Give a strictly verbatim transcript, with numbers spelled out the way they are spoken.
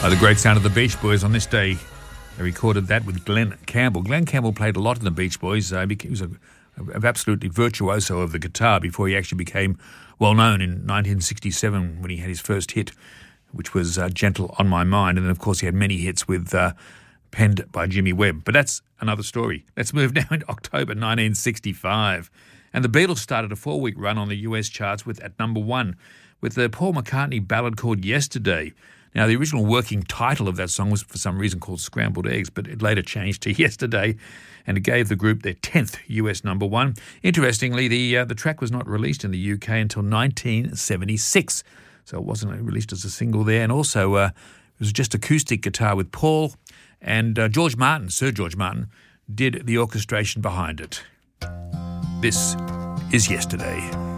Oh, the great sound of the Beach Boys on this day. They recorded that with Glenn Campbell. Glenn Campbell played a lot in the Beach Boys. Uh, he was a, a, absolutely virtuoso of the guitar before he actually became well known in nineteen sixty-seven when he had his first hit, which was uh, Gentle on My Mind. And then, of course, he had many hits with uh, penned by Jimmy Webb. But that's another story. Let's move now into October nineteen sixty-five. And the Beatles started a four-week run on the U S charts with at number one with the Paul McCartney ballad called Yesterday. Now, the original working title of that song was for some reason called Scrambled Eggs, but it later changed to Yesterday, and it gave the group their tenth U S number one. Interestingly, the uh, the track was not released in the U K until nineteen seventy-six, so it wasn't released as a single there. And also, uh, it was just acoustic guitar with Paul, and uh, George Martin, Sir George Martin, did the orchestration behind it. This is Yesterday.